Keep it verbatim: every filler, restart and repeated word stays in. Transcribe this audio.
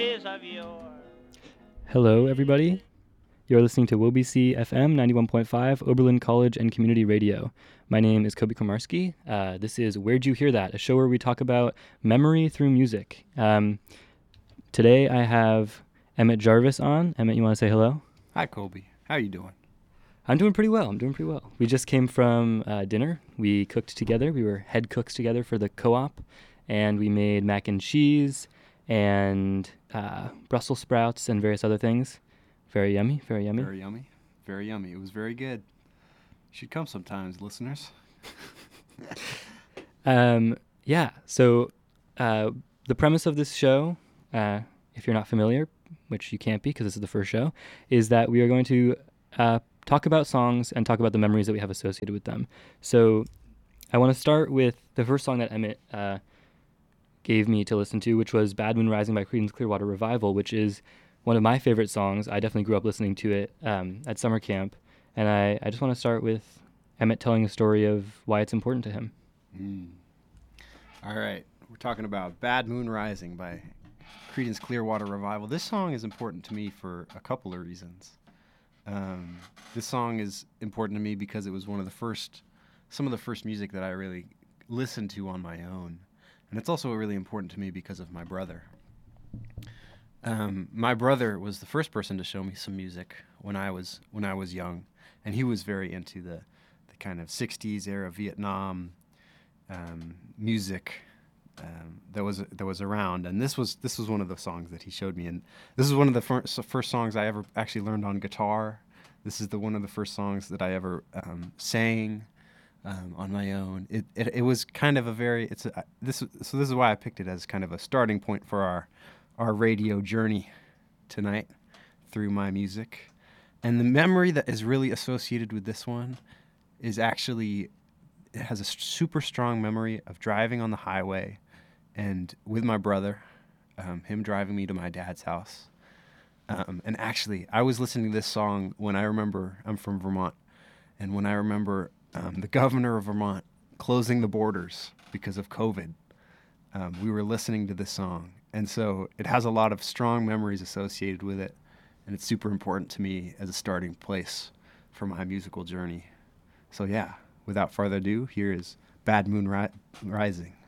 Hello, everybody. You're listening to W O B C F M ninety-one point five, Oberlin College and Community Radio. My name is Kobe Komarski. Uh, this is Where'd You Hear That?, a show where we talk about memory through music. Um, today I have Emmett Jarvis on. Emmett, you want to say hello? Hi, Kobe. How are you doing? I'm doing pretty well. I'm doing pretty well. We just came from uh, dinner. We cooked together. We were head cooks together for the co-op, and we made mac and cheese and uh, Brussels sprouts and various other things. Very yummy, very yummy. Very yummy, very yummy. It was very good. You should come sometimes, listeners. um, yeah, so uh, the premise of this show, uh, if you're not familiar, which you can't be because this is the first show, is that we are going to uh, talk about songs and talk about the memories that we have associated with them. So I want to start with the first song that Emmett uh, gave me to listen to, which was Bad Moon Rising by Creedence Clearwater Revival, which is one of my favorite songs. I definitely grew up listening to it um, at summer camp. And I, I just want to start with Emmett telling a story of why it's important to him. Mm. All right. We're talking about Bad Moon Rising by Creedence Clearwater Revival. This song is important to me for a couple of reasons. Um, this song is important to me because it was one of the first, some of the first music that I really listened to on my own. And it's also really important to me because of my brother. Um, my brother was the first person to show me some music when I was when I was young, and he was very into the, the kind of sixties era Vietnam um, music um, that was that was around. And this was this was one of the songs that he showed me. And this is one of the first first songs I ever actually learned on guitar. This is the one of the first songs that I ever um, sang um, on my own. It, it it was kind of a very it's a, this so this is why I picked it as kind of a starting point for our. our radio journey tonight through my music. And the memory that is really associated with this one is actually, it has a super strong memory of driving on the highway and with my brother, um, him driving me to my dad's house. Um, and actually, I was listening to this song when I remember, I'm from Vermont, and when I remember um, the governor of Vermont closing the borders because of COVID, um, we were listening to this song. And so it has a lot of strong memories associated with it, and it's super important to me as a starting place for my musical journey. So yeah, without further ado, here is Bad Moon Ri- Rising.